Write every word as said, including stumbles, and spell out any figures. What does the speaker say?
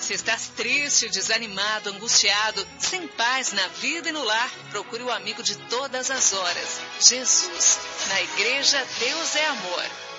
Se estás triste, desanimado, angustiado, sem paz na vida e no lar, procure o amigo de todas as horas, Jesus. Na Igreja Deus é Amor.